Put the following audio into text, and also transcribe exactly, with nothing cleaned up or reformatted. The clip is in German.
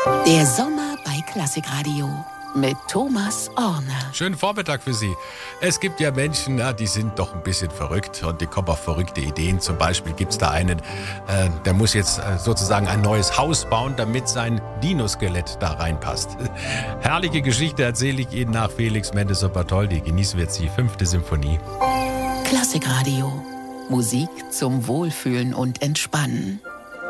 Der Sommer bei Klassikradio mit Thomas Orner. Schönen Vormittag für Sie. Es gibt ja Menschen, ja, die sind doch ein bisschen verrückt und die kommen auf verrückte Ideen. Zum Beispiel gibt es da einen, äh, der muss jetzt äh, sozusagen ein neues Haus bauen, damit sein Dinoskelett da reinpasst. Herrliche Geschichte erzähle ich Ihnen nach Felix Mendes und Bartholdy. Genießen wir jetzt die fünfte Symphonie. Klassikradio. Musik zum Wohlfühlen und Entspannen.